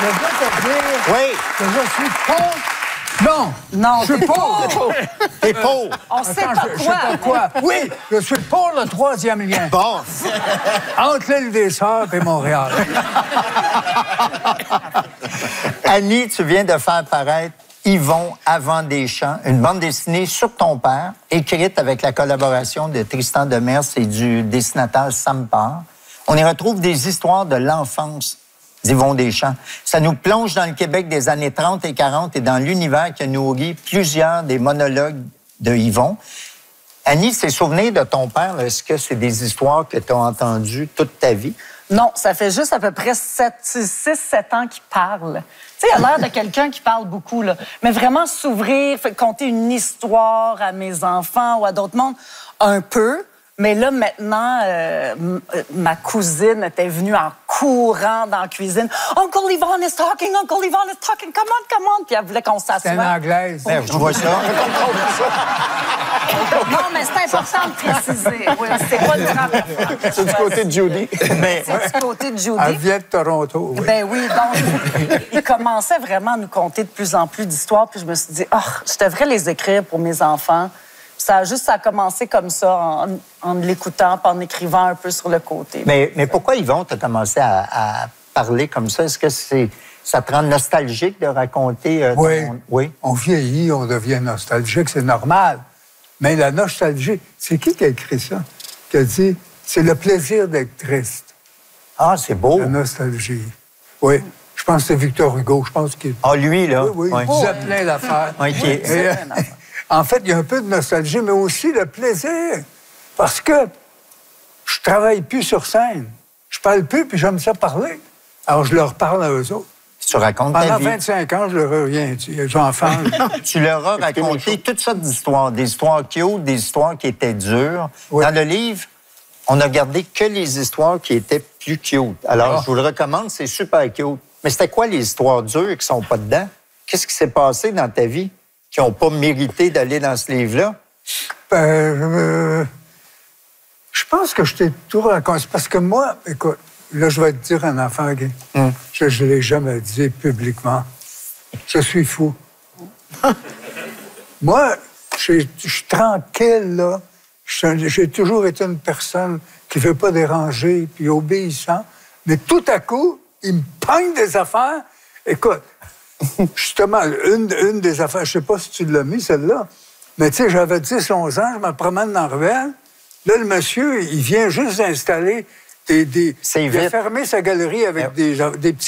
je veux te dire que je suis pauvre. Non, non, je suis pauvre. T'es pauvre. On sait pas Je sais pas quoi. Oui, je suis pour le troisième lien. Bon. Entre l'île des Sœurs et Montréal. Annie, tu viens de faire paraître Yvon avant des champs, une bande dessinée sur ton père, écrite avec la collaboration de Tristan Demers et du dessinateur Sam Parr. On y retrouve des histoires de l'enfance d'Yvon Deschamps. Ça nous plonge dans le Québec des années 30 et 40 et dans l'univers qui a nourri plusieurs des monologues de Yvon. Annie, ces souvenirs de ton père, est-ce que c'est des histoires que tu as entendues toute ta vie? Non, ça fait juste à peu près 6-7 ans qu'il parle. Tu sais, il a l'air de quelqu'un qui parle beaucoup, là. Mais vraiment s'ouvrir, conter une histoire à mes enfants ou à d'autres mondes, un peu. Mais là, maintenant, ma cousine était venue en courant dans la cuisine. « Uncle Yvon is talking, Uncle Yvon is talking, come on! » Puis elle voulait qu'on s'assoie. C'est une anglaise. Je vois ça. Non, mais c'est important de préciser. Oui, c'est pas du grand. C'est du côté de Judy. Mais C'est du côté de Judy. Elle vient de Toronto, oui. Ben oui, donc, il commençait vraiment à nous conter de plus en plus d'histoires. Puis je me suis dit, je devrais les écrire pour mes enfants. Ça a commencé comme ça, en l'écoutant, puis en écrivant un peu sur le côté. Mais pourquoi, Yvon, tu as commencé à parler comme ça? Est-ce que ça te rend nostalgique de raconter? Oui. On vieillit, on devient nostalgique, c'est normal. Mais la nostalgie, c'est qui a écrit ça? Qui a dit, c'est le plaisir d'être triste. Ah, c'est beau. La nostalgie. Oui. Je pense que c'est Victor Hugo. Je pense qu'il... Ah, lui, là? Oui, il disait plein d'affaires. OK. En fait, il y a un peu de nostalgie, mais aussi le plaisir. Parce que je travaille plus sur scène. Je parle plus, puis j'aime ça parler. Alors, je leur parle à eux autres. Tu racontes ta Pendant vie. 25 ans, je leur ai rien dit. Les enfants... Tu leur as raconté toutes sortes d'histoires, des histoires cute, des histoires qui étaient dures. Oui. Dans le livre, on a gardé que les histoires qui étaient plus cute. Alors, je vous le recommande, c'est super cute. Mais c'était quoi les histoires dures qui sont pas dedans? Qu'est-ce qui s'est passé dans ta vie qui n'ont pas mérité d'aller dans ce livre-là? Je pense que je t'ai tout raconté. Parce que moi, écoute, là, je vais te dire un enfant gay. Je ne l'ai jamais dit publiquement. Je suis fou. Moi, je suis tranquille, là. J'ai toujours été une personne qui ne veut pas déranger, puis obéissant. Mais tout à coup, il me pogne des affaires. Écoute, justement, une des affaires, je ne sais pas si tu l'as mis, celle-là, mais tu sais, j'avais 10-11 ans, je me promène dans la ruelle. Là, le monsieur, il vient juste d'installer il a fermé sa galerie avec des petits